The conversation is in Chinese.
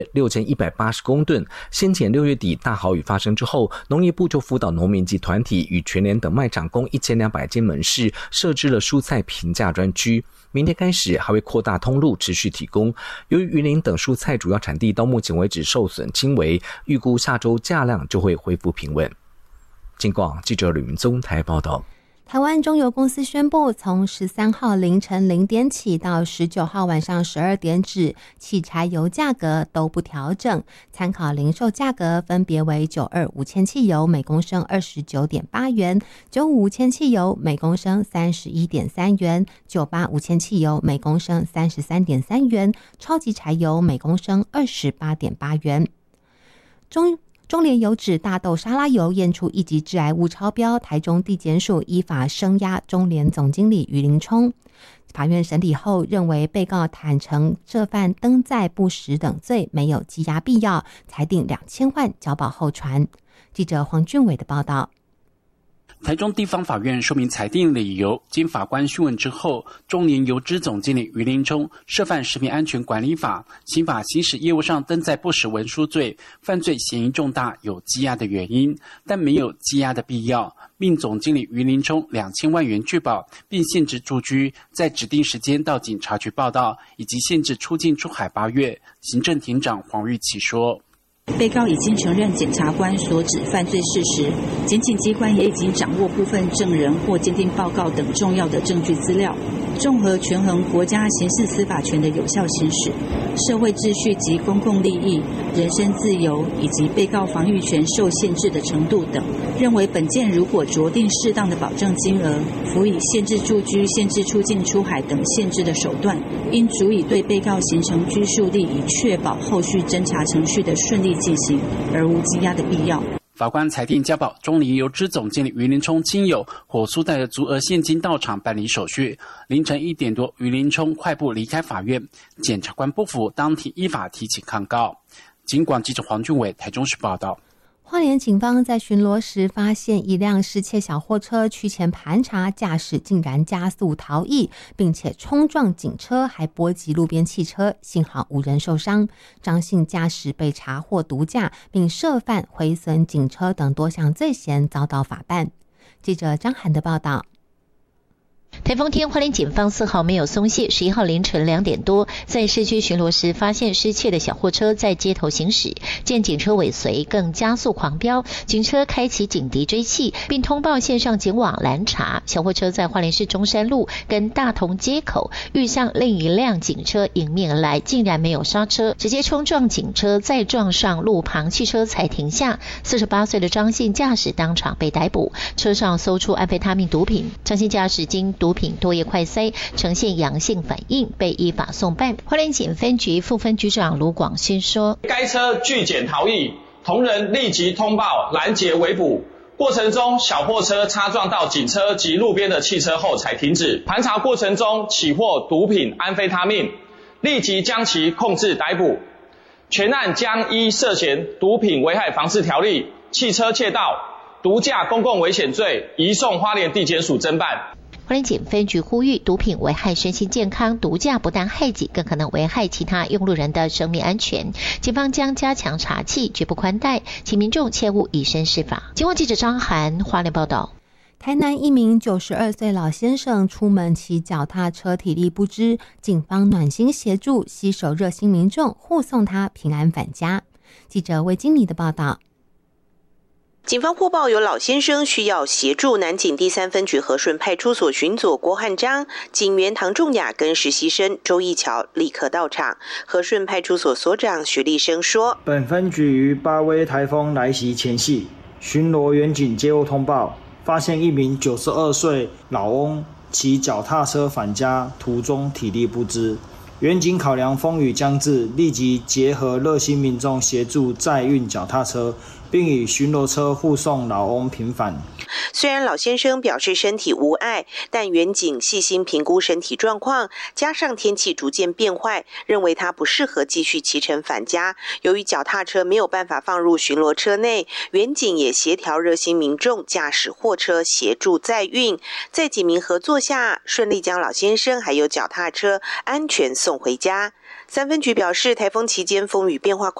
6180公吨。先前6月底大豪雨发生之后，农业部就辅导农民及团体与全联等卖场共1200间门市设置了蔬菜评价专区。明天开始还会扩大通路，持续提供。由于云林等蔬菜主要产地到目前为止受损轻微，预估下周价量就会恢复平稳。警广记者吕明宗台报道。 台湾中油公司宣布，从13号凌晨0点起到19号晚上12点止，汽柴油价格都不调整，参考零售价格分别为92无铅汽油每公升 29.8 元，95无铅汽油每公升 31.3 元，98无铅汽油每公升 33.3 元，超级柴油每公升 28.8 元。中联油脂大豆沙拉油验出一级致癌物超标，台中地检署依法声押中联总经理于林冲。法院审理后认为，被告坦承涉犯登载不实等罪，没有羁押必要，裁定2000万交保候传。记者黄俊伟的报道。 台中地方法院说明裁定理由，经法官讯问之后，中联油脂总经理于林冲涉犯食品安全管理法、刑法行使业务上登载不实文书罪，犯罪嫌疑重大，有羁押的原因，但没有羁押的必要，命总经理于林冲2000万元拒保，并限制住居，在指定时间到警察局报到，以及限制出境出海8月。行政庭长黄玉琪说， 被告已经承认检察官所指犯罪事实，检警机关也已经掌握部分证人或鉴定报告等重要的证据资料，综合权衡国家刑事司法权的有效行使、社会秩序及公共利益、人身自由以及被告防御权受限制的程度等，认为本件如果酌定适当的保证金额，辅以限制住居、限制出境出海等限制的手段，应足以对被告形成拘束力，以确保后续侦查程序的顺利进行，而无羁押的必要。 法官裁定交保中联油脂总经理于林冲亲友火速带着足额现金到场办理手续。凌晨1点多，于林冲快步离开法院，检察官不服，当庭依法提起抗告。警广记者黄俊伟台中市报道。 花莲警方在巡逻时发现一辆失窃小货车，趋前盘查，驾驶竟然加速逃逸，并且冲撞警车，还波及路边汽车，幸好无人受伤。张姓驾驶被查获毒驾，并涉犯毁损警车等多项罪嫌，遭到法办。记者张涵的报道。 台风天，花莲警方丝毫没有松懈。11号凌晨2点多，在市区巡逻时，发现失窃的小货车在街头行驶，见警车尾随，更加速狂飙。警车开启警笛追气，并通报线上警网拦查。小货车在花莲市中山路跟大同街口遇上另一辆警车迎面而来，竟然没有刹车，直接冲撞警车，再撞上路旁汽车才停下。48岁的张姓驾驶当场被逮捕，车上搜出安非他命毒品。张姓驾驶经毒品多液快筛呈现阳性反应，被依法送办。花莲警分局副分局长卢广新说， 该车拒检逃逸，同仁立即通报拦截围捕，过程中小货车擦撞到警车及路边的汽车后才停止，盘查过程中起获毒品安非他命，立即将其控制逮捕。全案将依涉嫌毒品危害防治条例、汽车窃盗、毒驾公共危险罪移送花莲地检署侦办。 花莲警分局呼吁，毒品危害身心健康，毒驾不但害己，更可能危害其他用路人的生命安全。警方将加强查缉，绝不宽待，请民众切勿以身试法。警广记者张涵花莲报道。 台南一名92岁老先生出门骑脚踏车体力不支，警方暖心协助，携手热心民众护送他平安返家。记者魏经理的报道。 警方获报有老先生需要协助，南警第3分局和顺派出所巡佐郭汉章、警员唐仲雅跟实习生周义桥立刻到场。和顺派出所所长许立生说， 本分局于巴威台风来袭前夕，巡逻员警接获通报，发现一名92岁老翁骑脚踏车返家，途中体力不支。员警考量风雨将至，立即结合热心民众协助载运脚踏车，并以巡逻车护送老翁平返。 虽然老先生表示身体无碍，但员警细心评估身体状况，加上天气逐渐变坏，认为他不适合继续骑乘返家。由于脚踏车没有办法放入巡逻车内，员警也协调热心民众驾驶货车协助载运，在几名合作下，顺利将老先生还有脚踏车安全送回家。 三分局表示，台风期间风雨变化快。